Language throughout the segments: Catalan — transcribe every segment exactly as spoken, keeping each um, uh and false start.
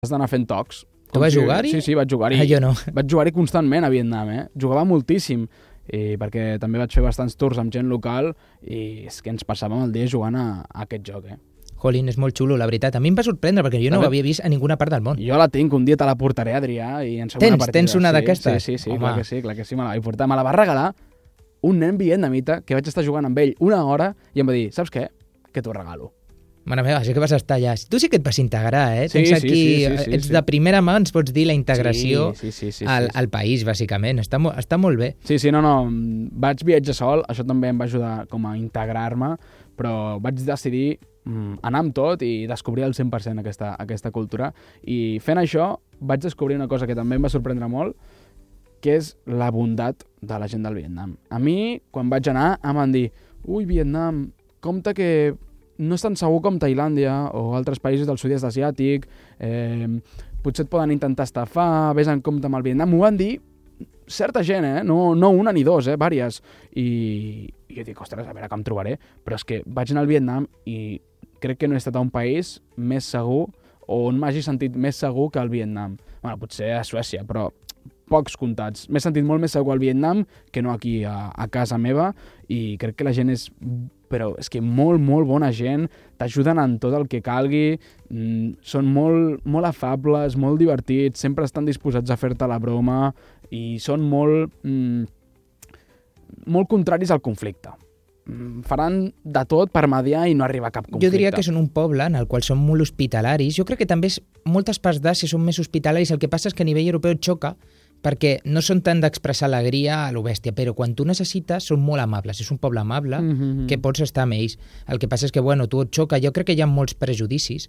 has d'anar fent tocs. Tu vas si... jugar-hi? Sí, sí, vaig jugar-hi. Ah, jo no. Vaig jugar-hi constantment a Vietnam, eh? Jugava moltíssim, i perquè també vaig fer bastants tours amb gent local i és que ens passàvem el dia jugant a, a aquest joc, eh? Jolín, és molt xulo, la veritat. A mi em va sorprendre perquè jo no ho havia vist a ninguna part del món. Jo la tinc, un dia te la portaré, Adrià, i en segona tens, partida. Tens una sí, d'aquestes? Sí, sí, sí, clar que sí, clar que sí, me la vaig portar. Me la va regalar un nen vietnamita que vaig estar jugant amb ell una hora i em va dir, saps què? Que t'ho regalo. Mare meva, sí que vas estar allà. Tu sí que et vas integrar, eh? Sí, Tens aquí, sí, sí, sí, sí, ets sí. de primera mà, ens pots dir la integració sí, sí, sí, sí, al, sí, sí. al país, bàsicament. Està, mo està molt bé. Sí, sí, no, no, vaig viatjar sol, això també em va ajudar com a integrar-me, però vaig decidir mm, anar amb tot i descobrir al cent per cent aquesta, aquesta cultura. I fent això vaig descobrir una cosa que també em va sorprendre molt, que és la bondat de la gent del Vietnam. A mi, quan vaig anar, em van dir, ui, Vietnam, compte que no és tan segur com Tailàndia o altres països del sud-est asiàtic, eh, potser et poden intentar estafar, vés en compte amb el Vietnam. M'ho van dir certa gent, eh? No, no una ni dos, eh? Vàries. I, I jo dic, ostres, a veure què em trobaré. Però és que vaig anar al Vietnam i crec que no he estat a un país més segur o on m'hagi sentit més segur que al Vietnam. Bueno, potser a Suècia, però pocs comptats. M'he sentit molt més segur al Vietnam que no aquí a, a casa meva i crec que la gent és... però és que molt, molt bona gent, t'ajuden en tot el que calgui, mm, són molt, molt afables, molt divertits, sempre estan disposats a fer-te la broma i són molt, mm, molt contraris al conflicte. Mm, faran de tot per mediar i no arribar a cap conflicte. Jo diria que són un poble en el qual són molt hospitalaris. Jo crec que també és, moltes parts d'Àsia són més hospitalaris, el que passa és que a nivell europeu et xoca perquè no són tant d'expressar alegria a lo bèstia, però quan tu necessites són molt amables, és un poble amable mm-hmm. que pots estar amb ells. El que passa és que, bueno, tu et xoca, jo crec que hi ha molts prejudicis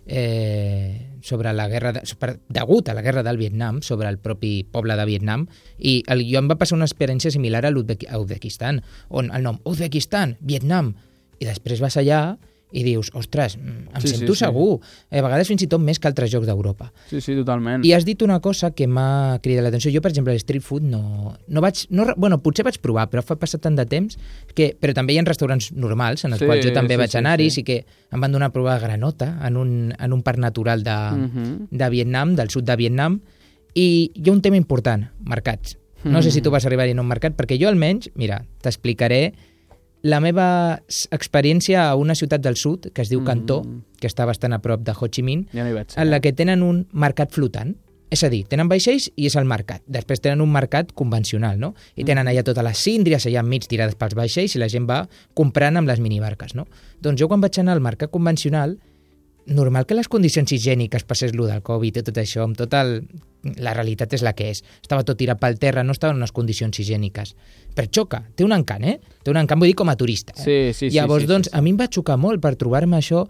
eh, sobre la guerra, de, sobre, degut a la guerra del Vietnam, sobre el propi poble de Vietnam, i el, jo em va passar una experiència similar a l'Uzbekistan, on el nom Uzbekistan, Vietnam, i després vas allà i dius, ostres, em sí, sento sí, segur, sí. A vegades fins i tot més que altres jocs d'Europa. Sí, sí, totalment. I has dit una cosa que m'ha cridat l'atenció. Jo, per exemple, el street food no, no vaig... No, bueno, potser vaig provar, però fa passat tant de temps que... Però també hi ha restaurants normals en els sí, quals jo també sí, vaig anar-hi, sí, sí. sí que em van donar a provar granota en un, en un parc natural de, uh-huh. de Vietnam, del sud de Vietnam, i hi ha un tema important, mercats. No uh-huh. sé si tu vas arribar-hi en un mercat, perquè jo almenys, mira, t'explicaré la meva experiència a una ciutat del sud, que es diu Cantó, mm. que està bastant a prop de Ho Chi Minh, ja no veig, en la que tenen un mercat flotant. És a dir, tenen vaixells i és el mercat. Després tenen un mercat convencional, no? I tenen allà totes les síndries allà enmig tirades pels vaixells i la gent va comprant amb les minibarques, no? Doncs jo quan vaig anar al mercat convencional, normal que les condicions higièniques passés lo del Covid i tot això, amb tot el... La realitat és la que és. Estava tot tirat pel terra, no estava en unes condicions higièniques. Per xoca, té un encant, eh? Té un encant, vull dir, com a turista. Eh? Sí, sí, Llavors, sí, sí, doncs, sí, sí. a mi em va xocar molt per trobar-me això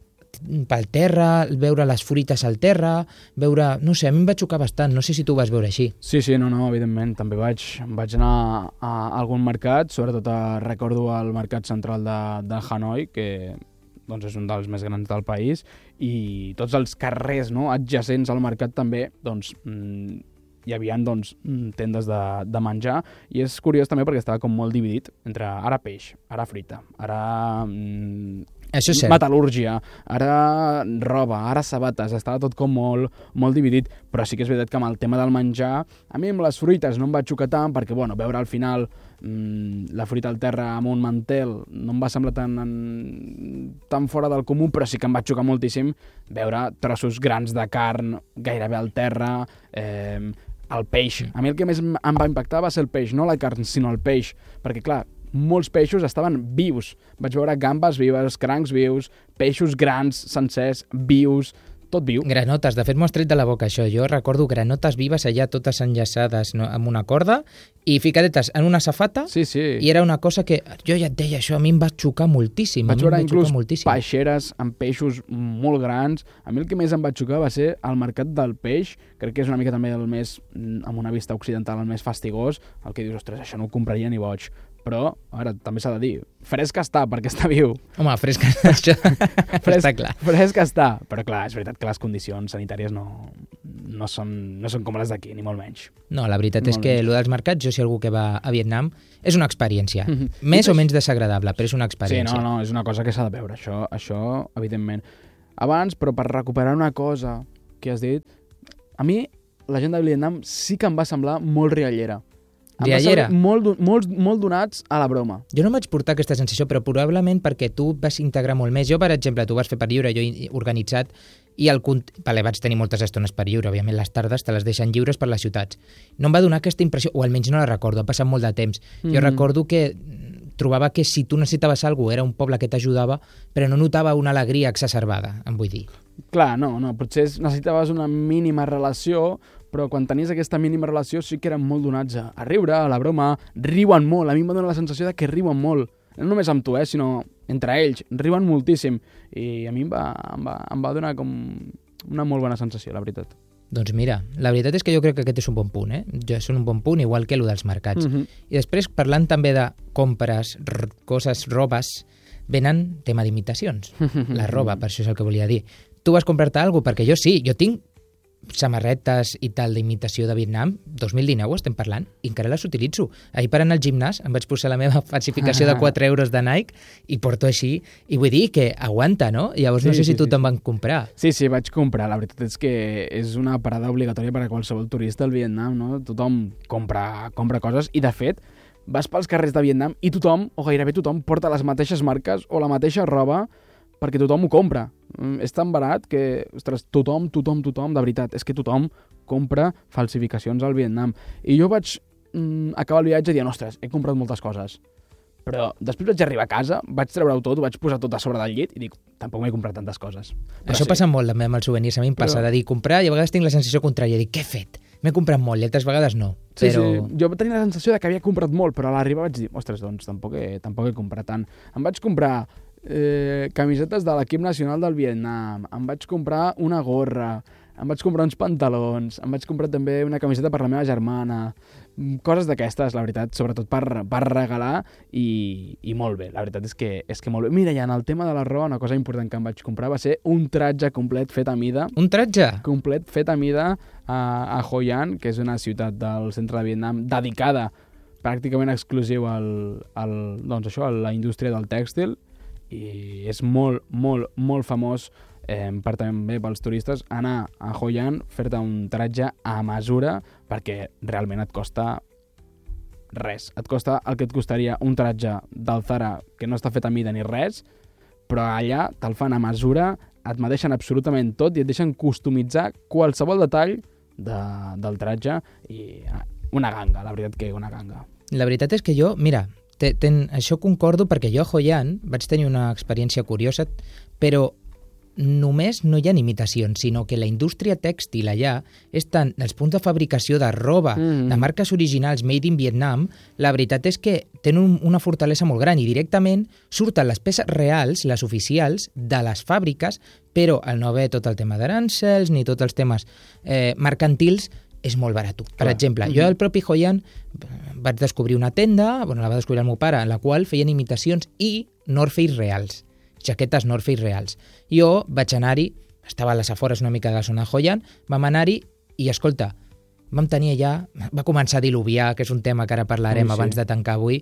pel terra, veure les fruites al terra, veure... No sé, a mi em va xocar bastant, no sé si tu ho vas veure així. Sí, sí, no, no, evidentment. També vaig, vaig anar a algun mercat, sobretot a, recordo el mercat central de, de Hanoi, que doncs és un dels més grans del país, i tots els carrers, no, adjacents al mercat també, doncs, mmm, hi havia doncs, tendes de, de menjar, i és curiós també perquè estava com molt dividit entre ara peix, ara fruita, ara mmm, Això és cert. metal·lúrgia, ara roba, ara sabates, estava tot com molt, molt dividit, però sí que és veritat que amb el tema del menjar, a mi amb les fruites no em va xocar tant, perquè bueno, veure al final mmm, la fruita al terra amb un mantel no em va semblar tan, en, tan fora del comú, però sí que em va xocar moltíssim veure trossos grans de carn gairebé al terra, eh, el peix. A mi el que més em va impactar va ser el peix, no la carn, sinó el peix, perquè clar, molts peixos estaven vius. Vaig veure gambes vives, crancs vius, peixos grans, sencers, vius, tot viu. Granotes, de fet m'ho has tret de la boca això. Jo recordo granotes vives allà totes enllaçades, no, amb una corda i ficadetes en una safata, sí, sí. I era una cosa que, jo ja et deia això, a mi em va xocar moltíssim. Vaig veure inclús moltíssim. peixeres amb peixos molt grans. A mi el que més em va xocar va ser el mercat del peix, crec que és una mica també el més, amb una vista occidental, el més fastigós, el que dius, ostres, això no ho compraria ni boig. Però, ara, també s'ha de dir, fresc està, perquè està viu. Home, fresc això fresc, està clar. Fresc està, però clar, és veritat que les condicions sanitàries no, no, són, no són com les d'aquí, ni molt menys. No, la veritat molt és que menys. el dels mercats, jo si algú que va a Vietnam, és una experiència. Mm-hmm. Més o menys desagradable, però és una experiència. Sí, no, no, és una cosa que s'ha de veure, això, això evidentment. Abans, però per recuperar una cosa que has dit, a mi la gent de Vietnam sí que em va semblar molt riallera. Em Riallera? va semblar molt, molt, molt donats a la broma. Jo no vaig portar aquesta sensació, però probablement perquè tu vas integrar molt més. Jo, per exemple, tu vas fer per lliure, jo he organitzat, i el, vale, vaig tenir moltes estones per lliure, òbviament les tardes te les deixen lliures per les ciutats. No em va donar aquesta impressió, o almenys no la recordo, ha passat molt de temps. Mm-hmm. Jo recordo que trobava que si tu necessitaves alguna cosa, era un poble que t'ajudava, però no notava una alegria exacerbada, em vull dir. Clar, no, no, potser necessitaves una mínima relació, però quan tenies aquesta mínima relació sí que eren molt donats a, a riure, a la broma, riuen molt. A mi em va donar la sensació de que riuen molt. No només amb tu, eh, sinó entre ells. Riuen moltíssim. I a mi em va, em va, em va donar com una molt bona sensació, la veritat. Doncs mira, la veritat és que jo crec que aquest és un bon punt, eh? Jo, és un bon punt, igual que el dels mercats. Mm-hmm. I després, parlant també de compres, r- coses, robes, venen tema d'imitacions. La roba, per això és el que volia dir. Tu vas comprar-te alguna cosa? Perquè jo sí, jo tinc samarretes i tal d'imitació de Vietnam, dos mil dinou estem parlant, i encara les utilitzo. Ahir parant al gimnàs em vaig posar la meva falsificació de quatre euros de Nike i porto així, i vull dir que aguanta, no? Llavors no Sí, sé si sí, tu sí. te'n van comprar. Sí, sí, vaig comprar. La veritat és que és una parada obligatòria per a qualsevol turista al Vietnam, no? Tothom compra, compra coses i, de fet, vas pels carrers de Vietnam i tothom, o gairebé tothom, porta les mateixes marques o la mateixa roba perquè tothom ho compra. Mm, és tan barat que, ostres, tothom, tothom, tothom, de veritat, és que tothom compra falsificacions al Vietnam. I jo vaig mm, acabar el viatge dient, ostres, he comprat moltes coses. Però després vaig arribar a casa, vaig treure-ho tot, ho vaig posar tot a sobre del llit i dic, tampoc m'he comprat tantes coses. Però Això sí. passa molt també amb els souvenirs. A mi em passa Però- de dir comprar i a vegades tinc la sensació contrària, de dir, què he fet? M'he comprat molt i altres vegades no. Sí, Però... sí, jo tenia la sensació de que havia comprat molt, però a l'arribar vaig dir, ostres, doncs tampoc he, tampoc he comprat tant. Em vaig comprar eh, camisetes de l'equip nacional del Vietnam, em vaig comprar una gorra, em vaig comprar uns pantalons, em vaig comprar també una camiseta per la meva germana, mm, coses d'aquestes, la veritat, sobretot per, per regalar i, i molt bé, la veritat és que, és que molt bé. Mira, ja en el tema de la roba, una cosa important que em vaig comprar va ser un tratge complet fet a mida, Un tratge? complet fet a mida a, a Hoi An, que és una ciutat del centre de Vietnam dedicada pràcticament exclusiu al, al, doncs això, a la indústria del tèxtil, i és molt, molt, molt famós eh, per també pels turistes anar a Hoi An, fer-te un tratge a mesura, perquè realment et costa res. Et costa el que et costaria un tratge del Zara que no està fet a mida ni res, però allà te'l fan a mesura, et medeixen absolutament tot i et deixen customitzar qualsevol detall de, del tratge i una ganga, la veritat que una ganga. La veritat és que jo, mira, te, ten, això concordo perquè jo a Hoi An vaig tenir una experiència curiosa, però només no hi ha imitacions, sinó que la indústria tèxtil allà és tant els punts de fabricació de roba, Mm. de marques originals made in Vietnam, la veritat és que tenen un, una fortalesa molt gran i directament surten les peces reals, les oficials, de les fàbriques, però al no haver tot el tema d'arancels ni tots els temes eh, mercantils, és molt barat. Per Clar. exemple, Mhm. jo al propi Hoi An vaig descobrir una tenda, bueno, la va descobrir el meu pare, en la qual feien imitacions i North Face reals, jaquetes North Face reals. Jo vaig anar-hi, estava a les afores una mica de la zona de Hoi An, vam anar-hi i, escolta, vam tenir allà, va començar a diluviar, que és un tema que ara parlarem Ui, sí. abans de tancar avui,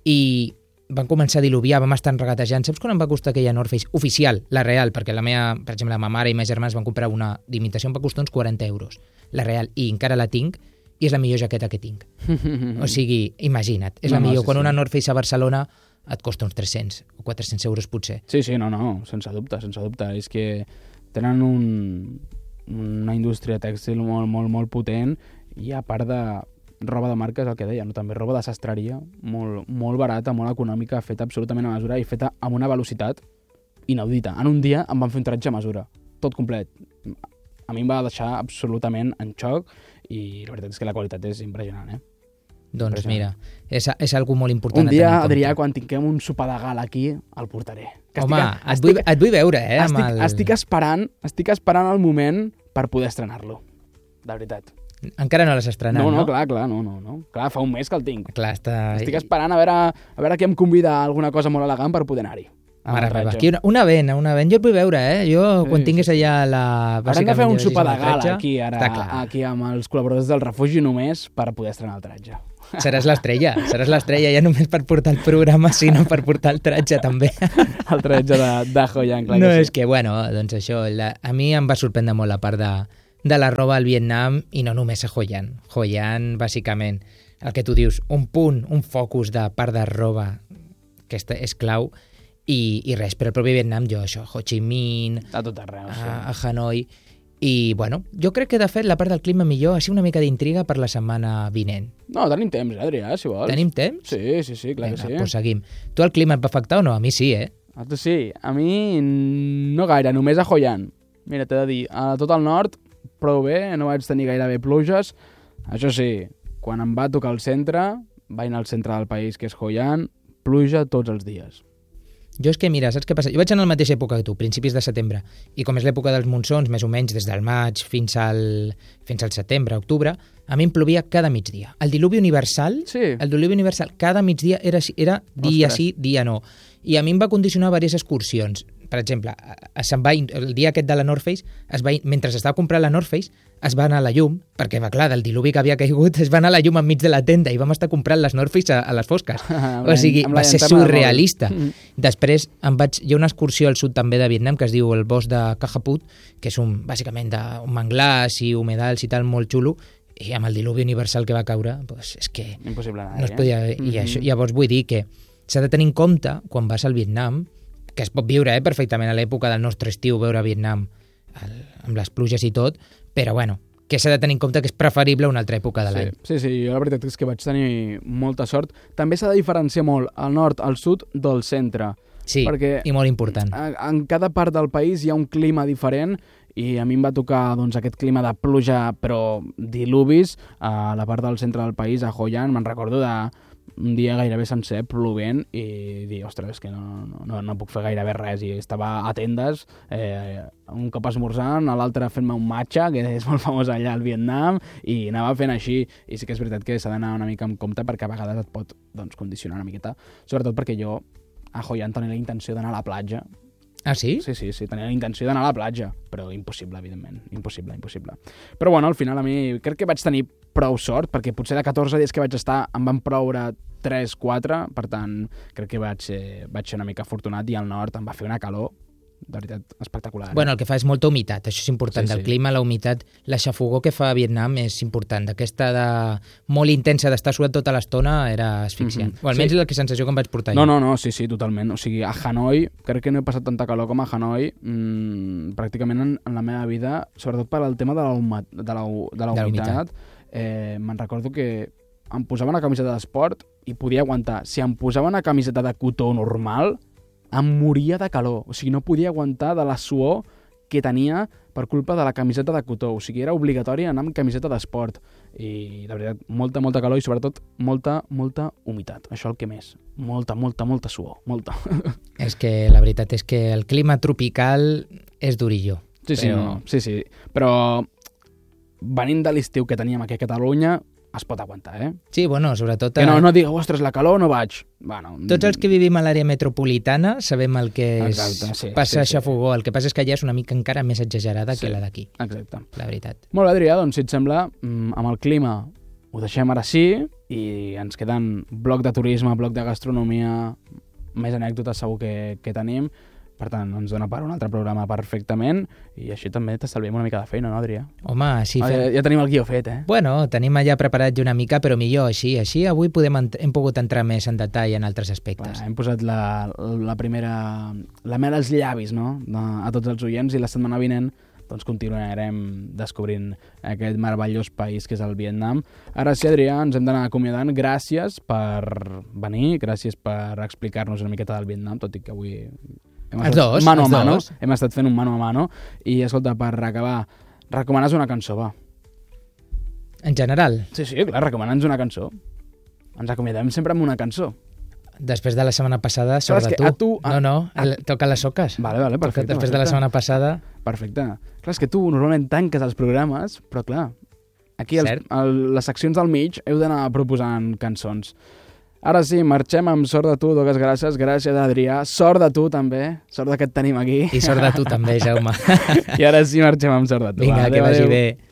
i van començar a diluviar, vam estar regatejant. Saps quan em va costar aquella North Face oficial, la real? Perquè la meva, per exemple, la meva mare i mes germans van comprar una d'imitació, em va costar uns quaranta euros, la real, i encara la tinc, i és la millor jaqueta que tinc. O sigui, imagina't, és No, la no, millor. sí, Quan sí. una North Face a Barcelona et costa uns tres-cents o quatre-cents euros potser. Sí, sí, no, no, sense dubte, sense dubte. És que tenen un, una indústria tèxtil molt, molt, molt potent i a part de roba de marca, és el que deia, no? També roba de sastreria, molt, molt barata, molt econòmica, feta absolutament a mesura i feta amb una velocitat inaudita. En un dia em van fer un tratge a mesura, tot complet. A mi em va deixar absolutament en xoc i la veritat és que la qualitat és impressionant, eh? Doncs Impressionant. mira, és, és algo molt important Un a tenir dia, en compte. Adrià, quan tinguem un sopar de gala aquí, el portaré. Que Home, estic, et, vull, et vull veure, eh? Amb estic, el... estic esperant, estic esperant el moment per poder estrenar-lo. De veritat. Encara no l'has estrenat, no, no? no, clar, clar, no, no, no. Clar, fa un mes que el tinc. Clar, està... Estic esperant a veure, a veure qui em convida a alguna cosa molt elegant per poder anar-hi. Mare meva, aquí una, una vent, una vent. Jo et vull veure, eh? Jo, Sí, quan tingués sí, sí. allà la... Haurem de fer un sopar de gala tratge, aquí, ara, està clar. aquí amb els col·laboradors del refugi només per poder estrenar el tratge. Seràs l'estrella, seràs l'estrella ja només per portar el programa, sinó per portar el tratge també. El tratge de, de Hoi An, clar No, que és sí. que, bueno, doncs això, la, a mi em va sorprendre molt la part de, de la roba al Vietnam i no només a Hoi An. Hoi An, bàsicament, el que tu dius, un punt, un focus de part de roba que és clau i, i res, però el propi Vietnam, jo això, Ho Chi Minh, a tot arreu, sí. a, a Hanoi, i bueno, jo crec que de fet la part del clima millor ha sigut una mica d'intriga per la setmana vinent. No, tenim temps, eh, Adrià, si vols. Tenim temps? Sí, sí, sí, clar Vinga, que sí. Doncs seguim. Tu el clima et va afectar o no? A mi sí, eh? A tu sí, a mi no gaire, només a Hoi An. Mira, t'he de dir, a tot el nord, prou bé, no vaig tenir gairebé pluges. Això sí, quan em va tocar al centre, vaig anar al centre del país, que és Hoi An, pluja tots els dies. Jo és que, mira, saps què passa? Jo vaig anar a la mateixa època que tu, principis de setembre, i com és l'època dels monsons, més o menys des del maig fins al, fins al setembre, octubre, a mi em plovia cada migdia. El diluvi universal, Sí. el diluvi universal cada migdia era, era dia Ostres. sí, dia no. I a mi em va condicionar diverses excursions. Per exemple, a, a se'n va, el dia aquest de la North Face, es va, mentre estava comprant la North Face, es va anar a la llum, perquè, va clar, del diluvi que havia caigut, es va anar a la llum enmig de la tenda i vam estar comprant les North Face a, a les fosques. Amb O la- sigui, amb la va ser llanterna de surrealista. mòbil. Després em vaig... Hi ha una excursió al sud també de Vietnam que es diu el bosc de Khajaput, que és un, bàsicament de, un manglars i humedals i tal molt xulo, i amb el diluvi universal que va caure, doncs és que Impossible anar, no es podia... eh? I això, llavors vull dir que s'ha de tenir en compte, quan vas al Vietnam, que es pot viure eh, perfectament a l'època del nostre estiu, veure Vietnam el, amb les pluges i tot, però bueno, que s'ha de tenir en compte que és preferible una altra època de l'any. Sí, sí, sí, jo la veritat és que vaig tenir molta sort. També s'ha de diferenciar molt al nord, al sud del centre. Sí, perquè i molt important. a- en cada part del país hi ha un clima diferent i a mi em va tocar doncs, aquest clima de pluja però diluvis a la part del centre del país, a Hoi An. Me'n recordo de un dia gairebé sencer plovent i dir, ostres, és que no, no, no puc fer gairebé res, i estava a tendes, eh, un cop esmorzant, a l'altre fent-me un matcha, que és molt famós allà al Vietnam, i anava fent així, i sí que és veritat que s'ha d'anar una mica amb compte perquè a vegades et pot doncs, condicionar una miqueta, sobretot perquè jo a Hoi An tenia la intenció d'anar a la platja. Ah, sí? Sí, sí, sí, tenia la intenció d'anar a la platja, però impossible, evidentment, impossible, impossible. Però bueno, al final a mi crec que vaig tenir prou sort, perquè potser de catorze dies que vaig estar em van ploure tres quatre, per tant, crec que vaig ser, vaig ser una mica afortunat, i al nord em va fer una calor, de veritat, espectacular. Bueno, el que fa és molta humitat, això és important. Sí, Del sí. clima, la humitat, la xafogor que fa a Vietnam és important. D'aquesta de... molt intensa d'estar suat tota l'estona era asfixiant. Mhm. O almenys Sí. la que sensació que em vaig portar No, jo. no, no, sí, sí, totalment. O sigui, a Hanoi, crec que no he passat tanta calor com a Hanoi, mmm, pràcticament en, en la meva vida, sobretot per al tema de la, huma, de la, hu- de la De la humitat. Eh, me'n recordo que em posava una camiseta d'esport i podia aguantar. Si em posava una camiseta de cotó normal, em moria de calor. O sigui, no podia aguantar de la suor que tenia per culpa de la camiseta de cotó. O sigui, era obligatori anar amb camiseta d'esport. I, de veritat, molta, molta calor i, sobretot, molta, molta humitat. Això el que més. Molta, molta, molta suor. Molta. És que la veritat és que el clima tropical és durillo. Sí, sí, Però- no. sí, sí. Però venint de l'estiu que teníem aquí a Catalunya, es pot aguantar, eh? Sí, bueno, sobretot... Que no, a- no digueu, ostres, la calor no vaig. Bueno, Tots els que vivim a l'àrea metropolitana sabem el que és Exacte, sí, passar sí, sí. xafogor. El que passa és que allà és una mica encara més exagerada Sí. que la d'aquí, Exacte. la veritat. Molt bé, Adrià, doncs si et sembla, mm, amb el clima ho deixem ara sí, i ens queden bloc de turisme, bloc de gastronomia, més anècdotes segur que, que tenim. Per tant, ens dona per un altre programa perfectament, i així també t'estalviem una mica de feina, no, Adrià? Home, així Ah, fem... ja, ja tenim el guió fet, eh? Bueno, tenim allà preparat ja una mica, però millor així. Així avui podem ent hem pogut entrar més en detall en altres aspectes. Clar, hem posat la, la primera... la mel als llavis, no?, de, a tots els oients, i la setmana vinent doncs continuarem descobrint aquest meravellós país que és el Vietnam. Ara sí, Adrià, ens hem d'anar acomiadant. Gràcies per venir, gràcies per explicar-nos una miqueta del Vietnam, tot i que avui hem Els estat dos, mano els a mano, dos. hem estat fent un mano a mano. I, escolta, per acabar, recomanes una cançó, va. En general, Sí, sí, clar, recomana'ns una cançó. Ens acomiadem sempre amb una cançó. després de la setmana passada, sort és de que tu. a tu- a- No, no, el, toca les soques. Vale, vale, Toca perfecte. després de la perfecte. setmana passada... Perfecte. Clar, és que tu normalment tanques els programes, però clar, aquí els, Cert. el, les seccions del mig heu d'anar proposant cançons. Ara sí, marxem amb Sort de tu, Dues gràcies, gràcies Adrià, sort de tu també, sort de que et tenim aquí. I sort de tu també, Jaume. I ara sí marxem amb Sort de tu. Vinga, Va, que adéu, vagi adéu. bé.